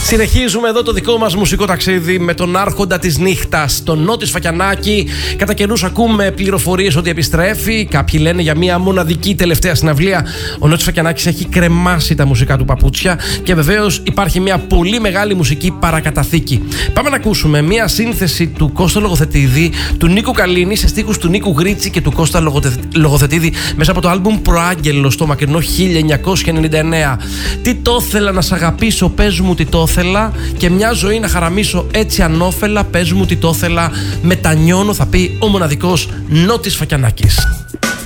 Συνεχίζουμε εδώ το δικό μας μουσικό ταξίδι με τον άρχοντα της νύχτας, τον Νότι Σφακιανάκη. Κατά καιρούς ακούμε πληροφορίες ότι επιστρέφει. Κάποιοι λένε για μια μοναδική τελευταία συναυλία. Ο Νότι Σφακιανάκης έχει κρεμάσει τα μουσικά του παπούτσια και βεβαίως υπάρχει μια πολύ μεγάλη μουσική παρακαταθήκη. Πάμε να ακούσουμε μια σύνθεση του Κώστα Λογοθετίδη, του Νίκου Καλίνη σε στίχους του Νίκου Γρίτσι και του Κώστα Λογοθετίδη μέσα από το άλμπουμ Προάγγελος το μακρινό 1999. Τι το ήθελα να σ' αγαπήσω, πες μου τι το ήθελα, και μια ζωή να χαραμίσω έτσι ανώφελα, πες μου τι το ήθελα, μετανιώνω, θα πει ο μοναδικός Νότης Σφακιανάκης.